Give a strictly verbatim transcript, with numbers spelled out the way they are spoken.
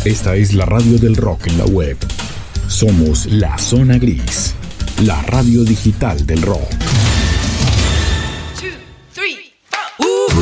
Esta es la radio del rock en la web. Somos La Zona Gris, la radio digital del rock.